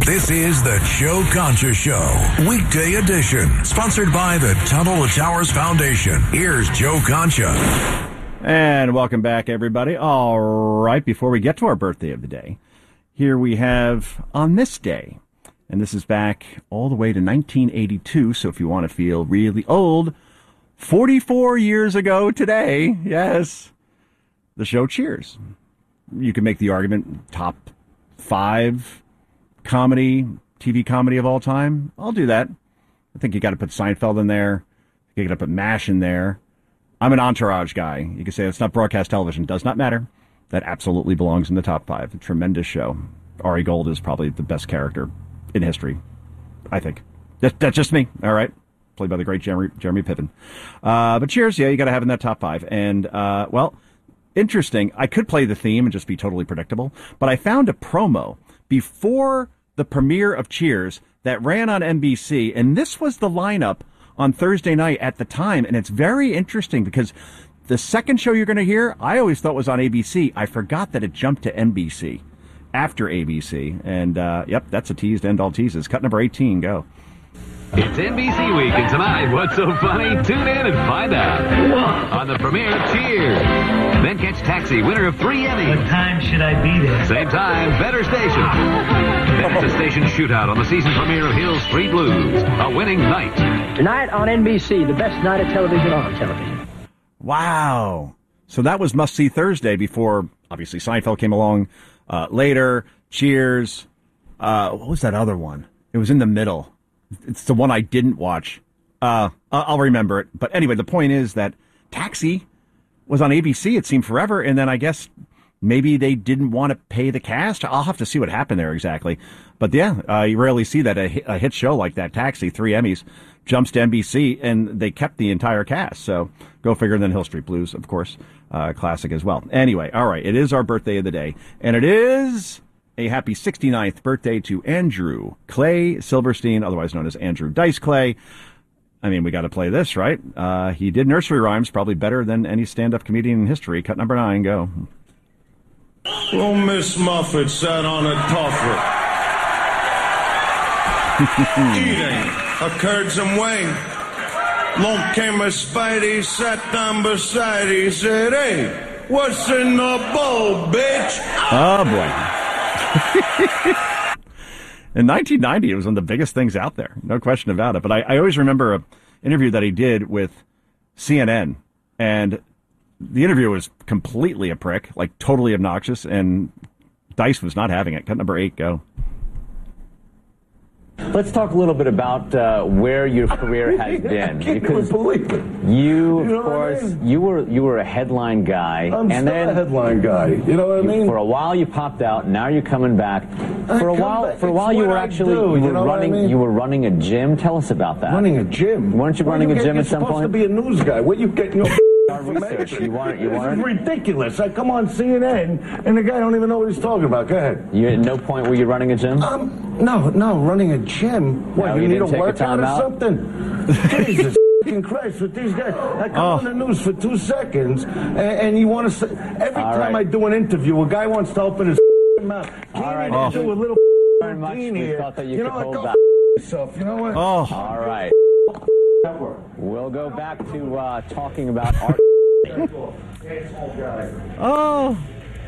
This is the Joe Concha Show, weekday edition, sponsored by the Tunnel to Towers Foundation. Here's Joe Concha. And welcome back, everybody. All right, before we get to our birthday of the day, here we have on this day, and this is back all the way to 1982, so if you want to feel really old, 44 years ago today, yes, the show Cheers. You can make the argument top 5 TV comedy of all time. I'll do that. I think you got to put Seinfeld in there. You got to put MASH in there. I'm an Entourage guy. You can say it's not broadcast television. Does not matter. That absolutely belongs in the top 5. A tremendous show. Ari Gold is probably the best character in history, I think. That's just me. All right. Played by the great Jeremy Piven. But Cheers, yeah, you got to have in that top 5. And, well, interesting. I could play the theme and just be totally predictable, but I found a promo before the premiere of Cheers that ran on NBC, and this was the lineup on Thursday night at the time, and it's very interesting because the second show you're going to hear, I always thought was on ABC. I forgot that it jumped to NBC after ABC, and yep, that's a tease to end all teases. Cut number 18, go. It's NBC Week, and tonight, what's so funny? Tune in and find out. On the premiere of Cheers. Then catch Taxi, winner of 3 Emmys. What time should I be there? Same time, better station. Then it's a station shootout on the season premiere of Hill Street Blues. A winning night. Tonight on NBC, the best night of television on television. Wow. So that was Must See Thursday before, obviously, Seinfeld came along later. Cheers. What was that other one? It was in the middle. It's the one I didn't watch. I'll remember it. But anyway, the point is that Taxi was on ABC, it seemed forever, and then I guess maybe they didn't want to pay the cast. I'll have to see what happened there exactly. But yeah, you rarely see that a hit show like that, Taxi, 3 Emmys, jumps to NBC, and they kept the entire cast. So go figure. And then Hill Street Blues, of course, classic as well. Anyway, all right, it is our birthday of the day, and it is a happy 69th birthday to Andrew Clay Silverstein, otherwise known as Andrew Dice Clay. I mean, we got to play this, right? He did nursery rhymes probably better than any stand-up comedian in history. Cut number 9, go. Oh, Miss Muffet sat on a tuffet, eating a curds and whey. Long came a Spidey, sat down beside, he said, "Hey, what's in the bowl, bitch?" Oh, boy. In 1990, it was one of the biggest things out there. No question about it. But I always remember an interview that he did with CNN. And the interview was completely a prick, like totally obnoxious. And Dice was not having it. Cut number 8, go. Let's talk a little bit about where your career has been. I can't even believe it. You, You know of what I course, mean? you were a headline guy, I'm and still then a headline guy. You know what I mean? for a while you popped out. Now you're coming back. For a while, It's you were what I actually do, you you were know what I running mean? you were running a gym. Tell us about that. Running a gym. Weren't you running a gym at some You're supposed point? to be a news guy. Where you getting your Research. You weren't. This is ridiculous. I come on CNN, and the guy don't even know what he's talking about. Go ahead. You at no point were you running a gym? No, running a gym. What, No, you you need a didn't take a workout or timeout? something? Jesus fucking Christ, with these guys. I come on the news for 2 seconds, and you want to say, every All time right. I do an interview, a guy wants to open his mouth. All right. Can't even do a little Very much. routine We here. thought that you know could what, hold go back. yourself. You know what? Oh, All right. Network. We'll go back to talking about art. oh.